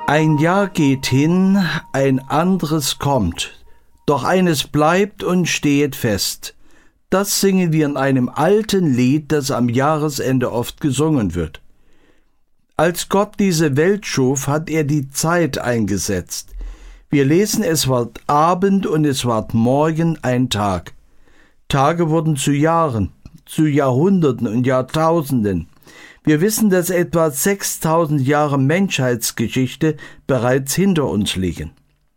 Ein Jahr geht hin, ein anderes kommt, doch eines bleibt und stehet fest. Das singen wir in einem alten Lied, das am Jahresende oft gesungen wird. Als Gott diese Welt schuf, hat er die Zeit eingesetzt. Wir lesen, es ward Abend und es ward Morgen ein Tag. Tage wurden zu Jahren, zu Jahrhunderten und Jahrtausenden. Wir wissen, dass etwa 6000 Jahre Menschheitsgeschichte bereits hinter uns liegen.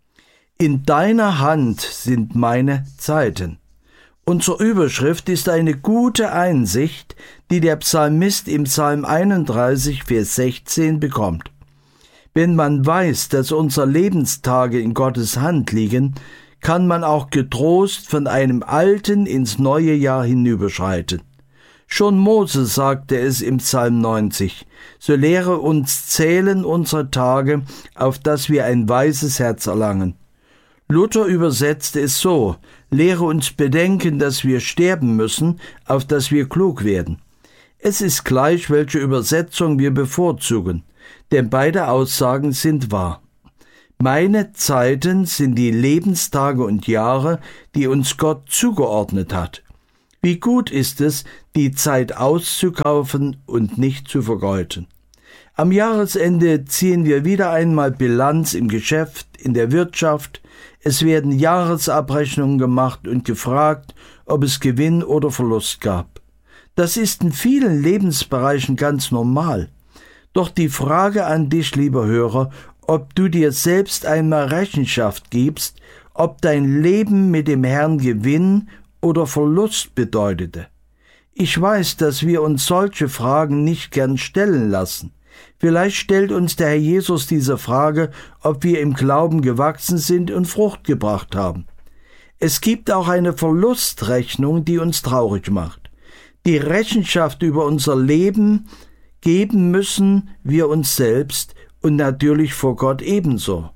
In deiner Hand sind meine Zeiten. Unsere Überschrift ist eine gute Einsicht, die der Psalmist im Psalm 31, Vers 16 bekommt. Wenn man weiß, dass unsere Lebenstage in Gottes Hand liegen, kann man auch getrost von einem alten ins neue Jahr hinüberschreiten. Schon Mose sagte es im Psalm 90, so lehre uns zählen unsere Tage, auf dass wir ein weises Herz erlangen. Luther übersetzte es so, lehre uns bedenken, dass wir sterben müssen, auf dass wir klug werden. Es ist gleich, welche Übersetzung wir bevorzugen, denn beide Aussagen sind wahr. Meine Zeiten sind die Lebenstage und Jahre, die uns Gott zugeordnet hat. Wie gut ist es, die Zeit auszukaufen und nicht zu vergeuden. Am Jahresende ziehen wir wieder einmal Bilanz im Geschäft, in der Wirtschaft. Es werden Jahresabrechnungen gemacht und gefragt, ob es Gewinn oder Verlust gab. Das ist in vielen Lebensbereichen ganz normal. Doch die Frage an dich, lieber Hörer, ob du dir selbst einmal Rechenschaft gibst, ob dein Leben mit dem Herrn Gewinn oder Verlust bedeutete. Ich weiß, dass wir uns solche Fragen nicht gern stellen lassen. Vielleicht stellt uns der Herr Jesus diese Frage, ob wir im Glauben gewachsen sind und Frucht gebracht haben. Es gibt auch eine Verlustrechnung, die uns traurig macht. Die Rechenschaft über unser Leben geben müssen wir uns selbst und natürlich vor Gott ebenso.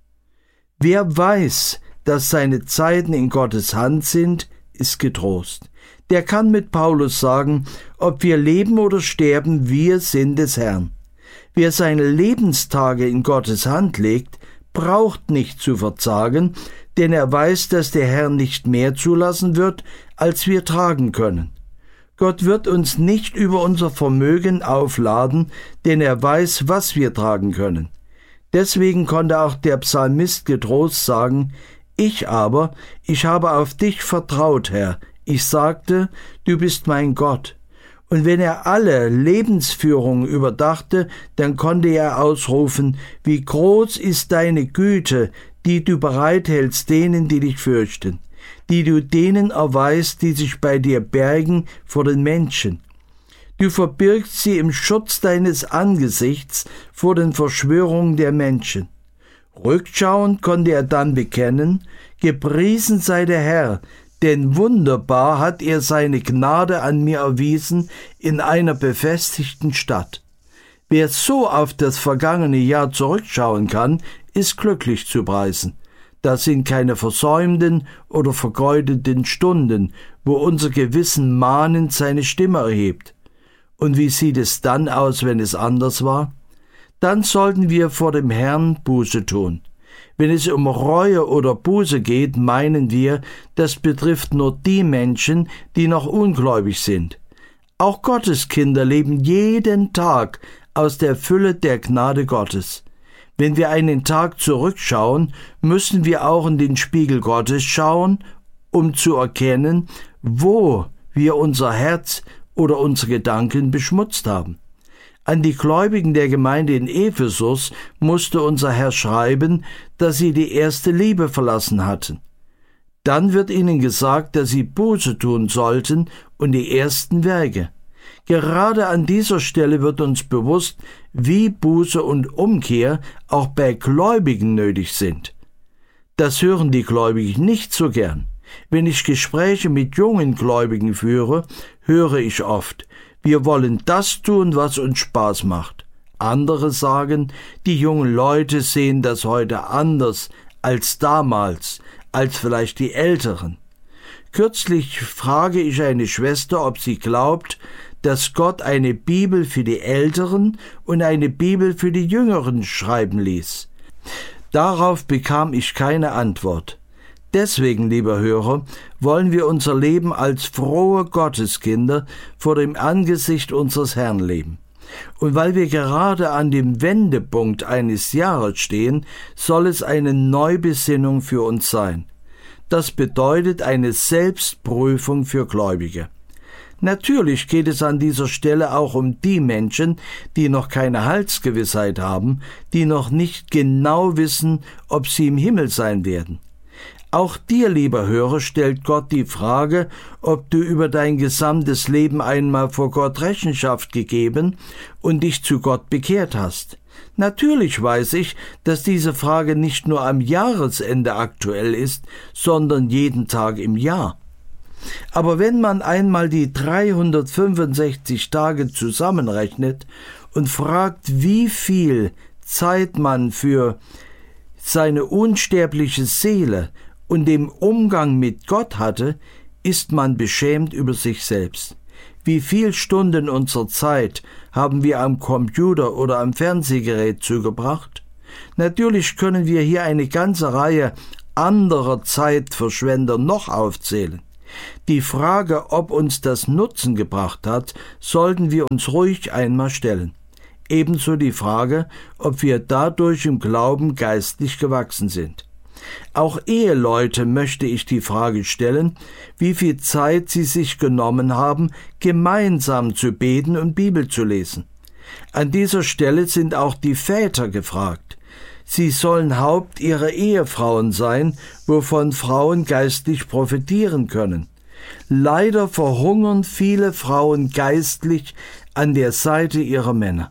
Wer weiß, dass seine Zeiten in Gottes Hand sind, ist getrost. Der kann mit Paulus sagen, ob wir leben oder sterben, wir sind des Herrn. Wer seine Lebenstage in Gottes Hand legt, braucht nicht zu verzagen, denn er weiß, dass der Herr nicht mehr zulassen wird, als wir tragen können. Gott wird uns nicht über unser Vermögen aufladen, denn er weiß, was wir tragen können. Deswegen konnte auch der Psalmist getrost sagen, ich habe auf dich vertraut, Herr. Ich sagte, du bist mein Gott. Und wenn er alle Lebensführung überdachte, dann konnte er ausrufen, wie groß ist deine Güte, die du bereithältst denen, die dich fürchten, die du denen erweist, die sich bei dir bergen vor den Menschen. Du verbirgst sie im Schutz deines Angesichts vor den Verschwörungen der Menschen. Rückschauend konnte er dann bekennen, gepriesen sei der Herr, denn wunderbar hat er seine Gnade an mir erwiesen in einer befestigten Stadt. Wer so auf das vergangene Jahr zurückschauen kann, ist glücklich zu preisen. Das sind keine versäumten oder vergeudeten Stunden, wo unser Gewissen mahnend seine Stimme erhebt. Und wie sieht es dann aus, wenn es anders war? Dann sollten wir vor dem Herrn Buße tun. Wenn es um Reue oder Buße geht, meinen wir, das betrifft nur die Menschen, die noch ungläubig sind. Auch Gottes Kinder leben jeden Tag aus der Fülle der Gnade Gottes. Wenn wir einen Tag zurückschauen, müssen wir auch in den Spiegel Gottes schauen, um zu erkennen, wo wir unser Herz oder unsere Gedanken beschmutzt haben. An die Gläubigen der Gemeinde in Ephesus musste unser Herr schreiben, dass sie die erste Liebe verlassen hatten. Dann wird ihnen gesagt, dass sie Buße tun sollten und die ersten Werke. Gerade an dieser Stelle wird uns bewusst, wie Buße und Umkehr auch bei Gläubigen nötig sind. Das hören die Gläubigen nicht so gern. Wenn ich Gespräche mit jungen Gläubigen führe, höre ich oft, wir wollen das tun, was uns Spaß macht. Andere sagen, die jungen Leute sehen das heute anders als damals, als vielleicht die Älteren. Kürzlich frage ich eine Schwester, ob sie glaubt, dass Gott eine Bibel für die Älteren und eine Bibel für die Jüngeren schreiben ließ. Darauf bekam ich keine Antwort. Deswegen, lieber Hörer, wollen wir unser Leben als frohe Gotteskinder vor dem Angesicht unseres Herrn leben. Und weil wir gerade an dem Wendepunkt eines Jahres stehen, soll es eine Neubesinnung für uns sein. Das bedeutet eine Selbstprüfung für Gläubige. Natürlich geht es an dieser Stelle auch um die Menschen, die noch keine Heilsgewissheit haben, die noch nicht genau wissen, ob sie im Himmel sein werden. Auch dir, lieber Hörer, stellt Gott die Frage, ob du über dein gesamtes Leben einmal vor Gott Rechenschaft gegeben und dich zu Gott bekehrt hast. Natürlich weiß ich, dass diese Frage nicht nur am Jahresende aktuell ist, sondern jeden Tag im Jahr. Aber wenn man einmal die 365 Tage zusammenrechnet und fragt, wie viel Zeit man für seine unsterbliche Seele und dem Umgang mit Gott hatte, ist man beschämt über sich selbst. Wie viel Stunden unserer Zeit haben wir am Computer oder am Fernsehgerät zugebracht? Natürlich können wir hier eine ganze Reihe anderer Zeitverschwender noch aufzählen. Die Frage, ob uns das Nutzen gebracht hat, sollten wir uns ruhig einmal stellen. Ebenso die Frage, ob wir dadurch im Glauben geistlich gewachsen sind. Auch Eheleute möchte ich die Frage stellen, wie viel Zeit sie sich genommen haben, gemeinsam zu beten und Bibel zu lesen. An dieser Stelle sind auch die Väter gefragt. Sie sollen Haupt ihrer Ehefrauen sein, wovon Frauen geistlich profitieren können. Leider verhungern viele Frauen geistlich an der Seite ihrer Männer.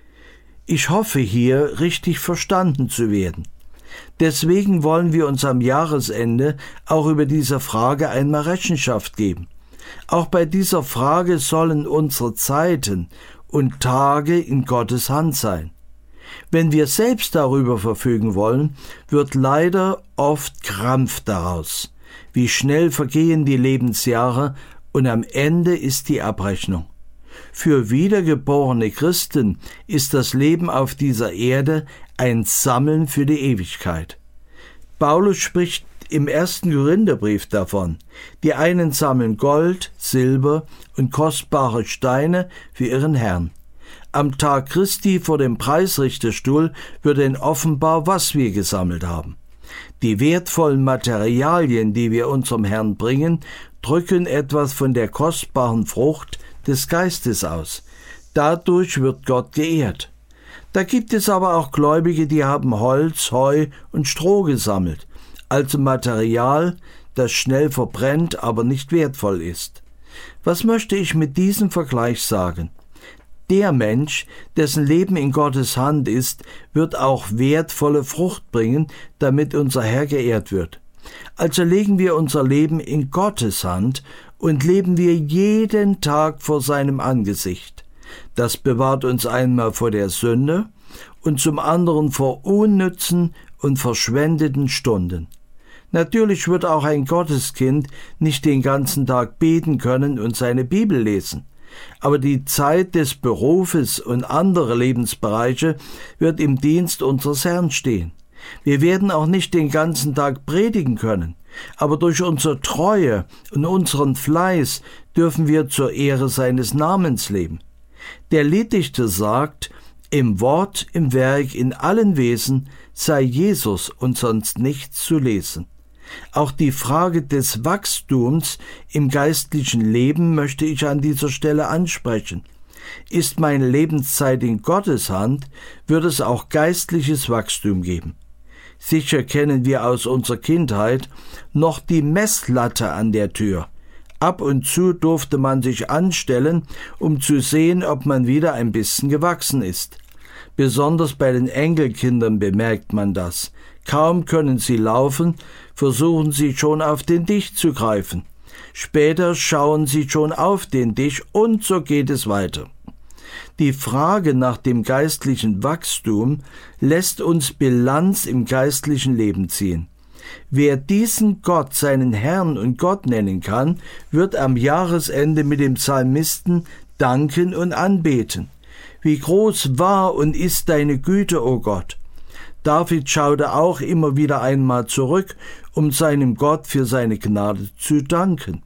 Ich hoffe hier richtig verstanden zu werden. Deswegen wollen wir uns am Jahresende auch über diese Frage einmal Rechenschaft geben. Auch bei dieser Frage sollen unsere Zeiten und Tage in Gottes Hand sein. Wenn wir selbst darüber verfügen wollen, wird leider oft Krampf daraus. Wie schnell vergehen die Lebensjahre und am Ende ist die Abrechnung. Für wiedergeborene Christen ist das Leben auf dieser Erde ein Sammeln für die Ewigkeit. Paulus spricht im 1. Korintherbrief davon: Die einen sammeln Gold, Silber und kostbare Steine für ihren Herrn. Am Tag Christi vor dem Preisrichterstuhl wird denn offenbar, was wir gesammelt haben. Die wertvollen Materialien, die wir unserem Herrn bringen, drücken etwas von der kostbaren Frucht des Geistes aus. Dadurch wird Gott geehrt. Da gibt es aber auch Gläubige, die haben Holz, Heu und Stroh gesammelt, also Material, das schnell verbrennt, aber nicht wertvoll ist. Was möchte ich mit diesem Vergleich sagen? Der Mensch, dessen Leben in Gottes Hand ist, wird auch wertvolle Frucht bringen, damit unser Herr geehrt wird. Also legen wir unser Leben in Gottes Hand und leben wir jeden Tag vor seinem Angesicht. Das bewahrt uns einmal vor der Sünde und zum anderen vor unnützen und verschwendeten Stunden. Natürlich wird auch ein Gotteskind nicht den ganzen Tag beten können und seine Bibel lesen. Aber die Zeit des Berufes und andere Lebensbereiche wird im Dienst unseres Herrn stehen. Wir werden auch nicht den ganzen Tag predigen können, aber durch unsere Treue und unseren Fleiß dürfen wir zur Ehre seines Namens leben. Der Lieddichter sagt: Im Wort, im Werk, in allen Wesen sei Jesus und sonst nichts zu lesen. Auch die Frage des Wachstums im geistlichen Leben möchte ich an dieser Stelle ansprechen. Ist meine Lebenszeit in Gottes Hand, wird es auch geistliches Wachstum geben. Sicher kennen wir aus unserer Kindheit noch die Messlatte an der Tür. Ab und zu durfte man sich anstellen, um zu sehen, ob man wieder ein bisschen gewachsen ist. Besonders bei den Enkelkindern bemerkt man das. Kaum können sie laufen, versuchen sie schon auf den Tisch zu greifen. Später schauen sie schon auf den Tisch und so geht es weiter. Die Frage nach dem geistlichen Wachstum lässt uns Bilanz im geistlichen Leben ziehen. Wer diesen Gott seinen Herrn und Gott nennen kann, wird am Jahresende mit dem Psalmisten danken und anbeten. Wie groß war und ist deine Güte, o Gott. David schaute auch immer wieder einmal zurück, um seinem Gott für seine Gnade zu danken.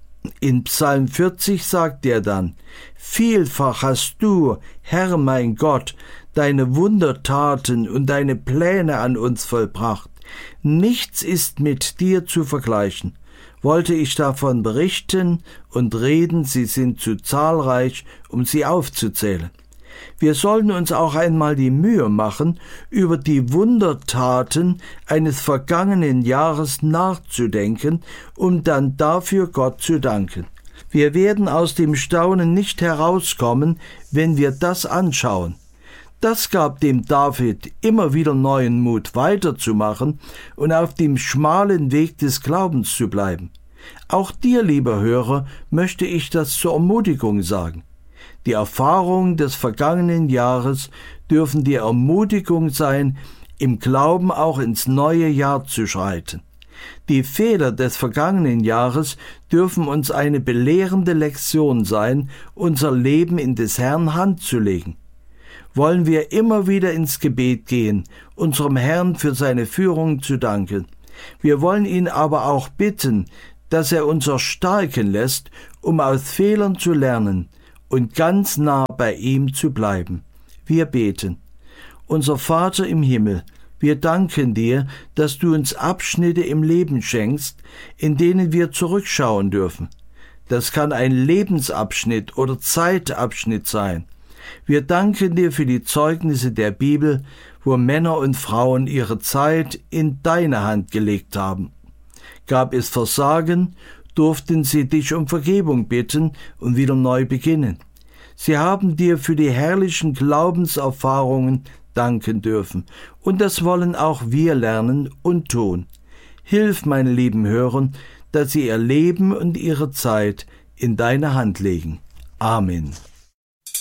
In Psalm 40 sagt er dann: Vielfach hast du, Herr mein Gott, deine Wundertaten und deine Pläne an uns vollbracht. Nichts ist mit dir zu vergleichen. Wollte ich davon berichten und reden, sie sind zu zahlreich, um sie aufzuzählen. Wir sollten uns auch einmal die Mühe machen, über die Wundertaten eines vergangenen Jahres nachzudenken, um dann dafür Gott zu danken. Wir werden aus dem Staunen nicht herauskommen, wenn wir das anschauen. Das gab dem David immer wieder neuen Mut, weiterzumachen und auf dem schmalen Weg des Glaubens zu bleiben. Auch dir, lieber Hörer, möchte ich das zur Ermutigung sagen. Die Erfahrungen des vergangenen Jahres dürfen die Ermutigung sein, im Glauben auch ins neue Jahr zu schreiten. Die Fehler des vergangenen Jahres dürfen uns eine belehrende Lektion sein, unser Leben in des Herrn Hand zu legen. Wollen wir immer wieder ins Gebet gehen, unserem Herrn für seine Führung zu danken. Wir wollen ihn aber auch bitten, dass er uns erstarken lässt, um aus Fehlern zu lernen und ganz nah bei ihm zu bleiben. Wir beten. Unser Vater im Himmel, wir danken dir, dass du uns Abschnitte im Leben schenkst, in denen wir zurückschauen dürfen. Das kann ein Lebensabschnitt oder Zeitabschnitt sein. Wir danken dir für die Zeugnisse der Bibel, wo Männer und Frauen ihre Zeit in deine Hand gelegt haben. Gab es Versagen, durften sie dich um Vergebung bitten und wieder neu beginnen. Sie haben dir für die herrlichen Glaubenserfahrungen danken dürfen, und das wollen auch wir lernen und tun. Hilf, meine lieben Hörer, dass sie ihr Leben und ihre Zeit in deine Hand legen. Amen.